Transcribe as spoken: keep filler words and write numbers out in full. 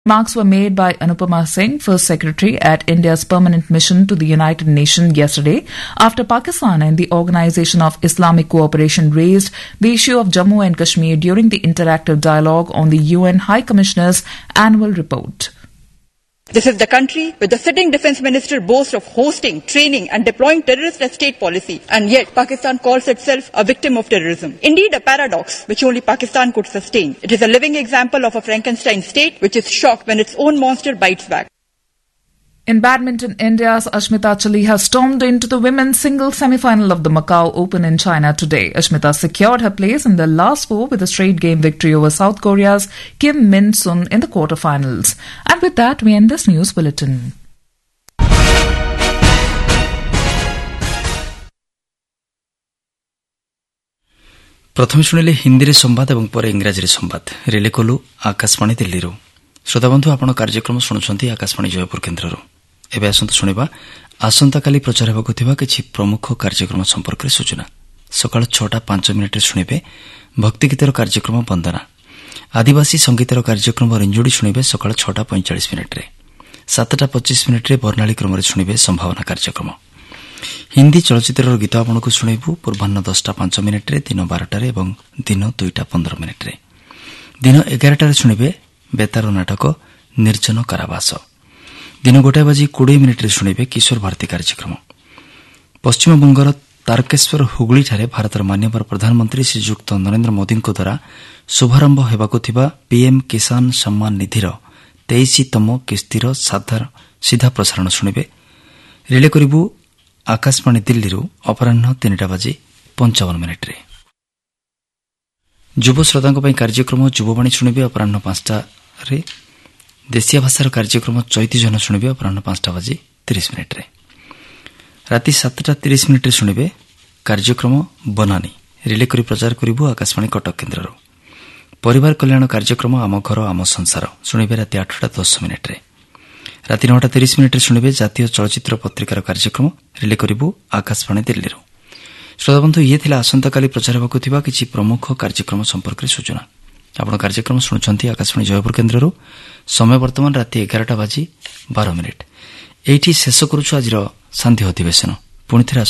Remarks were made by Anupama Singh, First Secretary at India's permanent mission to the United Nations yesterday, after Pakistan and the Organisation of Islamic Cooperation raised the issue of Jammu and Kashmir during the interactive dialogue on the U N High Commissioner's annual report. This is the country where the sitting defence minister boasts of hosting, training and deploying terrorists as state policy, and yet Pakistan calls itself a victim of terrorism. Indeed, a paradox which only Pakistan could sustain. It is a living example of a Frankenstein state which is shocked when its own monster bites back. In badminton, India's Ashmita Chaliha stormed into the women's singles semi-final of the Macau Open in China today. Ashmita secured her place in the last four with a straight game victory over South Korea's Kim Min-sun in the quarterfinals. And with that, we end this news bulletin. प्रथम शुणिले हिंदी संवाद और पर इंग्राजी संवाद relay कलु आकाशवाणी दिल्ली श्रोताबंधु आपण कार्यक्रम शुणुंट आकाशवाणी जयपुर केन्द्र एवं आसतु शुणा आसंता काली प्रचार होगा किसी प्रमुख कार्यक्रम संपर्क में सूचना सकाल छटा पांच मिनिट शुणे भक्ति गीतर कार्यक्रम वंदना आदिवासी संगीतर कार्यक्रम रिंजुड़ी शुणे सकाल छटा पैंचाश मिनिट सातटा पचीस मिनिट बर्णाली क्रम शुणे संभावना कार्यक्रम हिंदी चलचित्र गीत आपण को शुणु पूर्वाह दसटा पांच मिनिट दिन बारटार और दिन दुईटा पंद्रह मिनिट दिन एगारटार शुणे बेतार नाटक निर्जन कारावास दिन गोटाए बाजी कोड़े मिनिट शुणे किशोर भारती कार्यक्रम पश्चिमबंगर तारकेश्वर हुगली ठारे भारतर मान्यवर प्रधानमंत्री श्रीजुक्त नरेंद्र मोदी द्वारा शुभारंभ होगाकु पीएम किसान सम्मान निधिर तेईसतम किस्तीर सीधा प्रसारण शुणे रिले करू आकाशवाणी दिल्ली अपराह तीन बाजी पंचावन मिनिट युव श्रोता कार्यक्रम युववाणी शुणे अपराह पांचटा देशिया भाषार कार्यक्रम चैती जन शुणे अपराह पांचटा बाजी तीस मिनिट राति सातटा तीस मिनिट शुणे कार्यक्रम बनानी रिले करी प्रचार करू आकाशवाणी कटक केन्द्र परिवार कल्याण कार्यक्रम आम घर आम संसार शुणे राति आठटा दस मिनिट राति नौटा तीस मिनिट शुणे जातीय चलचित्र पत्रिकार कार्यक्रम रिले करू आकाशवाणी दिल्ली श्रोताबंधु ये थिला आसंता काली प्रचार होगा किसी प्रमुख कार्यक्रम संपर्क में सूचना आपण कार्यक्रम शुणुंट आकाशवाणी जयपुर केन्द्र समय वर्तमान राति एगारटा बाजी बार मिनिट एठी शेष करुछु आज सांध्य अधिवेशन पुणी